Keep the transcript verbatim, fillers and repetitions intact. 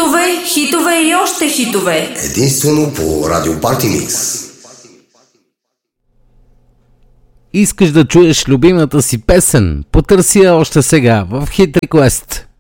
Хитове, хитове и още хитове. Единствено по Радио Парти Микс. Искаш да чуеш любимата си песен? Потърси я още сега в Hit Request.